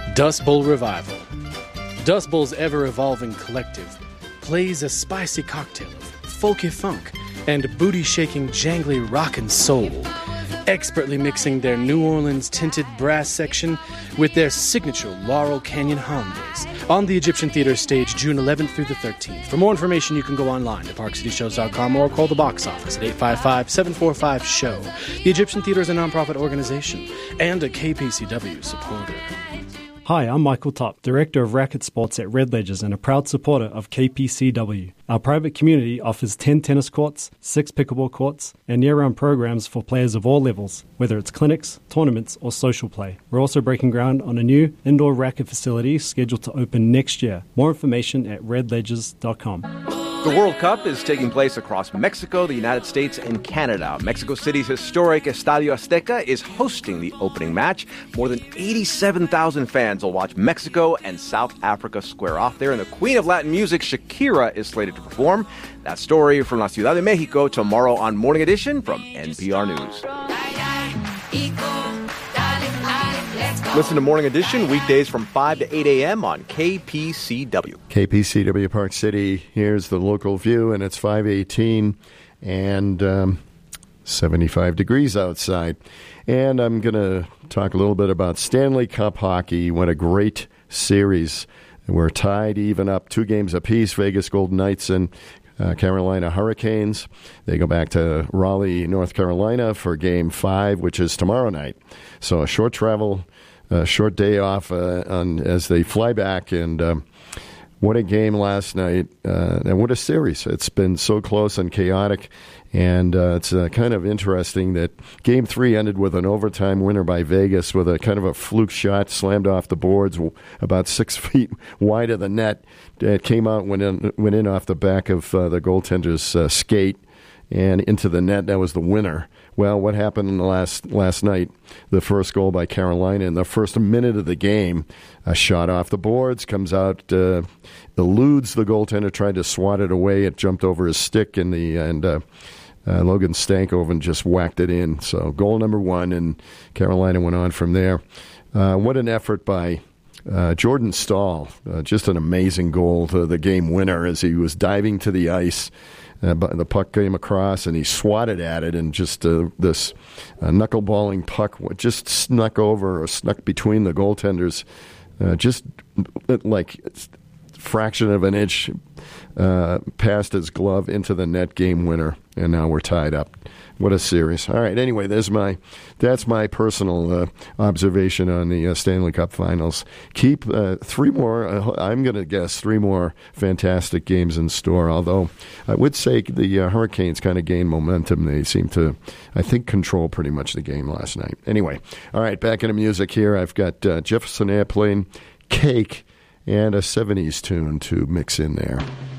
Dust Bowl Revival. Dust Bowl's ever-evolving collective plays a spicy cocktail of folky funk and booty-shaking jangly rockin' soul, expertly mixing their New Orleans-tinted brass section with their signature Laurel Canyon holidays on the Egyptian Theater stage June 11th through the 13th. For more information, you can go online to parkcityshows.com or call the box office at 855-745-SHOW. The Egyptian Theater is a nonprofit organization and a KPCW supporter. Hi, I'm Michael Topp, Director of Racket Sports at Red Ledgers and a proud supporter of KPCW. Our private community offers 10 tennis courts, 6 pickleball courts, and year-round programs for players of all levels, whether it's clinics, tournaments, or social play. We're also breaking ground on a new indoor racket facility scheduled to open next year. More information at redledgers.com. The World Cup is taking place across Mexico, the United States, and Canada. Mexico City's historic Estadio Azteca is hosting the opening match. More than 87,000 fans will watch Mexico and South Africa square off there. And the queen of Latin music, Shakira, is slated to perform. That story from La Ciudad de Mexico tomorrow on Morning Edition from NPR News. Listen to Morning Edition weekdays from 5 to 8 a.m. on KPCW. KPCW Park City. Here's the local view, and it's 5:18 and 75 degrees outside. And I'm going to talk a little bit about Stanley Cup hockey. What a great series. We're tied even up 2 games apiece. Vegas Golden Knights and Carolina Hurricanes. They go back to Raleigh, North Carolina for Game 5, which is tomorrow night. So a short day off as they fly back. And what a game last night, and what a series. It's been so close and chaotic. And it's kind of interesting that Game 3 ended with an overtime winner by Vegas with a kind of a fluke shot slammed off the boards about 6 feet wide of the net. It came out and went in off the back of the goaltender's skate and into the net. That was the winner. Well, what happened in the last night? The first goal by Carolina in the first minute of the game, a shot off the boards, comes out, eludes the goaltender, tried to swat it away. It jumped over his stick and Logan Stankoven just whacked it in. So goal number 1, and Carolina went on from there. What an effort by Jordan Staal. Just an amazing goal, the game winner, as he was diving to the ice. But the puck came across, and he swatted at it, and just this knuckleballing puck just snuck between the goaltenders, just like fraction of an inch past his glove into the net, game winner, and now we're tied up. What a series. All right, anyway, that's my personal observation on the Stanley Cup Finals. Keep 3 more, I'm going to guess 3 more fantastic games in store, although I would say the Hurricanes kind of gained momentum. They seem to, I think, control pretty much the game last night. Anyway, all right, back into music here. I've got Jefferson Airplane, Cake, and a 70s tune to mix in there.